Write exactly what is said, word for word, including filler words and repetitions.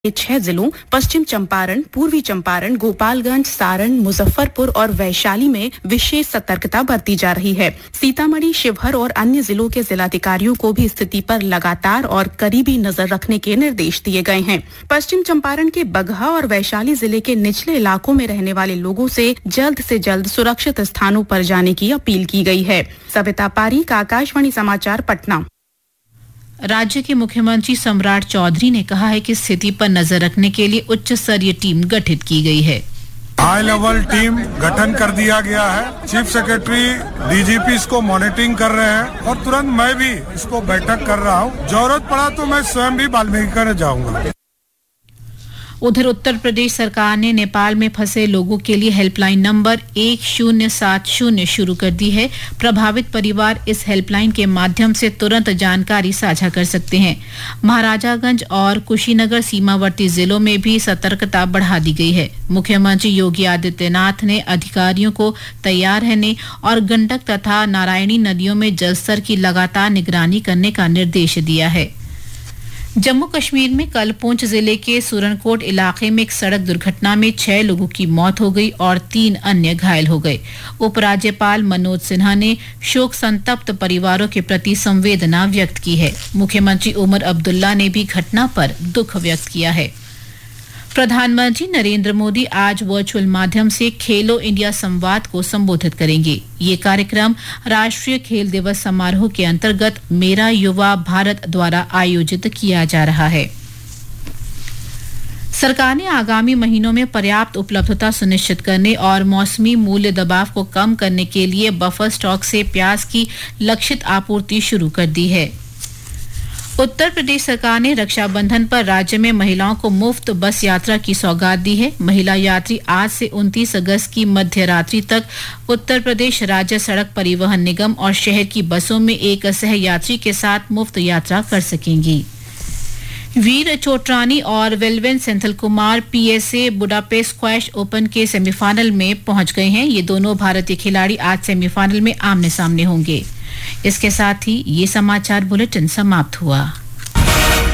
छह जिलों पश्चिम चंपारण, पूर्वी चंपारण, गोपालगंज, सारण, मुजफ्फरपुर और वैशाली में विशेष सतर्कता बरती जा रही है। सीतामढ़ी, शिवहर और अन्य जिलों के जिलाधिकारियों को भी स्थिति पर लगातार और करीबी नजर रखने के निर्देश दिए गए हैं। पश्चिम चंपारण के बगहा और वैशाली जिले के निचले इलाकों में रहने वाले लोगों से जल्द से जल्द सुरक्षित स्थानों पर जाने की अपील की गई है। सविता पारीक, आकाशवाणी समाचार, पटना। राज्य के मुख्यमंत्री सम्राट चौधरी ने कहा है कि स्थिति पर नजर रखने के लिए उच्च स्तरीय टीम गठित की गई है। हाई लेवल टीम गठन कर दिया गया है। चीफ सेक्रेटरी, डीजीपी इसको मॉनिटरिंग कर रहे हैं और तुरंत मैं भी इसको बैठक कर रहा हूँ। जरूरत पड़ा तो मैं स्वयं भी वाल्मीकि कर जाऊंगा। उधर उत्तर प्रदेश सरकार ने नेपाल में फंसे लोगों के लिए हेल्पलाइन नंबर एक शून्य सात शून्य शुरू कर दी है। प्रभावित परिवार इस हेल्पलाइन के माध्यम से तुरंत जानकारी साझा कर सकते हैं। महाराजागंज और कुशीनगर सीमावर्ती जिलों में भी सतर्कता बढ़ा दी गई है। मुख्यमंत्री योगी आदित्यनाथ ने अधिकारियों को तैयार रहने और गंडक तथा नारायणी नदियों में जलस्तर की लगातार निगरानी करने का निर्देश दिया है। जम्मू कश्मीर में कल पुंछ जिले के सुरनकोट इलाके में एक सड़क दुर्घटना में छह लोगों की मौत हो गई और तीन अन्य घायल हो गए। उपराज्यपाल मनोज सिन्हा ने शोक संतप्त परिवारों के प्रति संवेदना व्यक्त की है। मुख्यमंत्री उमर अब्दुल्ला ने भी घटना पर दुख व्यक्त किया है। प्रधानमंत्री नरेंद्र मोदी आज वर्चुअल माध्यम से खेलो इंडिया संवाद को संबोधित करेंगे। ये कार्यक्रम राष्ट्रीय खेल दिवस समारोह के अंतर्गत मेरा युवा भारत द्वारा आयोजित किया जा रहा है। सरकार ने आगामी महीनों में पर्याप्त उपलब्धता सुनिश्चित करने और मौसमी मूल्य दबाव को कम करने के लिए बफर स्टॉक से प्याज की लक्षित आपूर्ति शुरू कर दी है। उत्तर प्रदेश सरकार ने रक्षाबंधन पर राज्य में महिलाओं को मुफ्त बस यात्रा की सौगात दी है। महिला यात्री आज से उनतीस अगस्त की मध्य रात्रि तक उत्तर प्रदेश राज्य सड़क परिवहन निगम और शहर की बसों में एक सह यात्री के साथ मुफ्त यात्रा कर सकेंगी। वीर चोटरानी और वेलवेन Senthil Kumar PSA Budapest squash open के सेमीफाइनल में पहुंच गए हैं। ये दोनों भारतीय खिलाड़ी आज सेमीफाइनल में आमने सामने होंगे। इसके साथ ही ये समाचार बुलेटिन समाप्त हुआ।